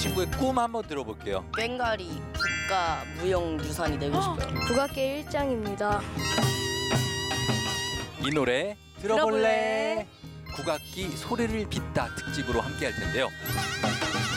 친구의 꿈 한번 들어볼게요. 꽹가리 국가 무형유산이 되고 싶어요. 국악계 일장입니다. 이 노래 들어볼래? 국악기 소리를 빚다 특집으로 함께 할 텐데요.